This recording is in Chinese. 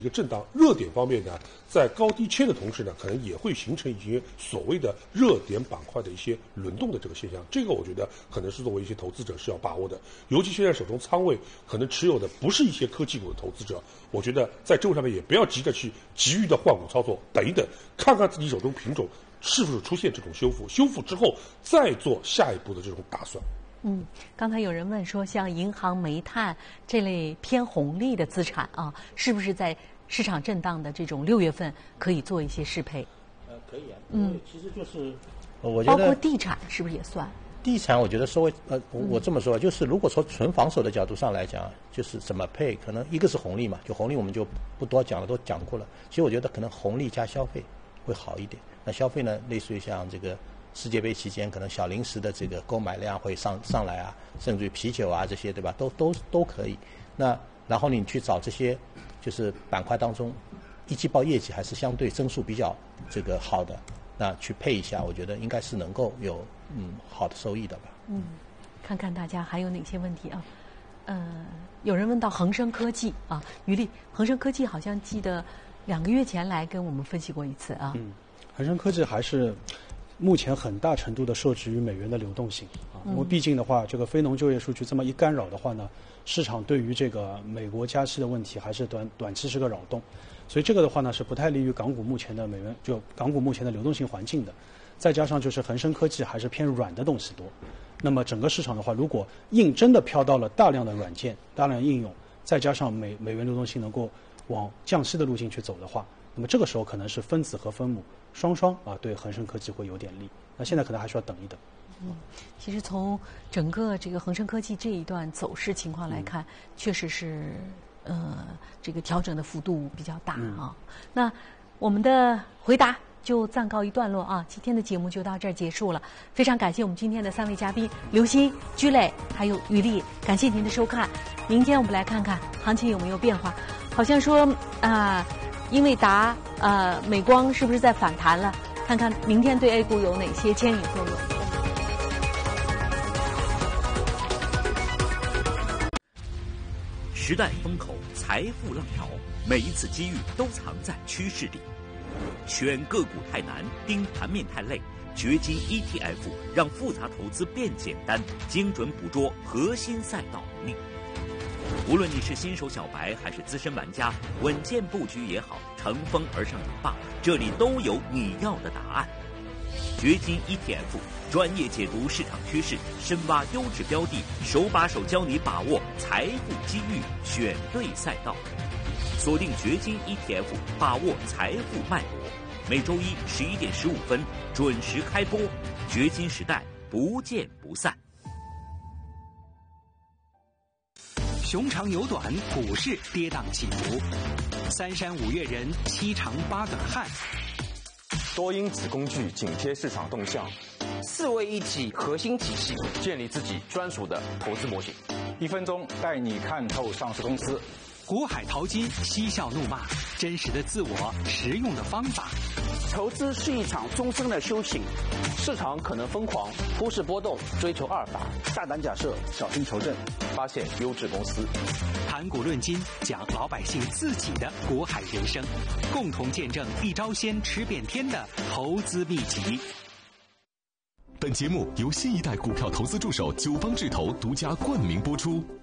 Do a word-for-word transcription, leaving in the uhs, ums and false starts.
一个震荡热点方面呢，在高低切的同时呢，可能也会形成一些所谓的热点板块的一些轮动的这个现象。这个我觉得可能是作为一些投资者是要把握的，尤其现在手中仓位可能持有的不是一些科技股的投资者，我觉得在这个上面也不要急着去急于的换股操作，等一等，看看自己手中品种是不是出现这种修复，修复之后再做下一步的这种打算。 嗯，刚才有人问说，像银行、煤炭这类偏红利的资产啊，是不是在市场震荡的这种六月份可以做一些适配？ 呃，可以啊。 嗯， 其实就是，我觉得包括地产是不是也算？ 地产我觉得稍微呃，我我这么说，就是如果从纯防守的角度上来讲，就是怎么配，可能一个是红利嘛，就红利我们就不多讲了，都讲过了。其实我觉得可能红利加消费会好一点。那消费呢，类似于像这个世界杯期间，可能小零食的这个购买量会上上来啊，甚至于啤酒啊这些，对吧？都都都可以。那然后你去找这些就是板块当中一季报业绩还是相对增速比较这个好的，那去配一下，我觉得应该是能够有嗯好的收益的吧。 嗯，看看大家还有哪些问题啊？呃，有人问到恒生科技啊，于丽，恒生科技好像记得两个月前来跟我们分析过一次啊。 嗯，恒生科技还是目前很大程度的受制于美元的流动性啊，因为毕竟的话，这个非农就业数据这么一干扰的话呢，市场对于这个美国加息的问题还是短短期是个扰动，所以这个的话呢是不太利于港股目前的美元就港股目前的流动性环境的。再加上就是恒生科技还是偏软的东西多，那么整个市场的话，如果硬真的飘到了大量的软件、大量应用，再加上美美元流动性能够往降息的路径去走的话，那么这个时候可能是分子和分母双双啊对恒生科技会有点利。那现在可能还需要等一等。 嗯，其实从整个这个恒生科技这一段走势情况来看，嗯、确实是呃这个调整的幅度比较大啊。嗯、那我们的回答就暂告一段落啊，今天的节目就到这儿结束了。非常感谢我们今天的三位嘉宾刘鑫、居磊还有于丽，感谢您的收看。明天我们来看看行情有没有变化，好像说啊、呃，英伟达呃美光是不是在反弹了？看看明天对 A 股有哪些牵引作用。 时代风口，财富浪潮，每一次机遇都藏在趋势里。选个股太难，盯盘面太累，掘金 E T F 让复杂投资变简单，精准捕捉核心赛道能力。无论你是新手小白还是资深玩家，稳健布局也好，乘风而上也罢，这里都有你要的答案。掘金 E T F 专业解读市场趋势，深挖优质标的，手把手教你把握财富机遇，选对赛道。锁定掘金 E T F， 把握财富脉搏。每周一十一点十五分准时开播，掘金时代不见不散。 熊长牛短，股市跌宕起伏，三山五岳人，七长八短汉。 多因子工具紧贴市场动向， 四位一体核心体系， 建立自己专属的投资模型。一分钟带你看透上市公司。 股海淘金，嬉笑怒骂，真实的自我，实用的方法。 投资是一场终身的修行， 市场可能疯狂，忽视波动，追求阿尔法，大胆假设，小心求证，发现优质公司。 谈股论金，讲老百姓自己的股海人生，共同见证一招鲜吃遍天的投资秘籍。 本节目由新一代股票投资助手九方智投独家冠名播出。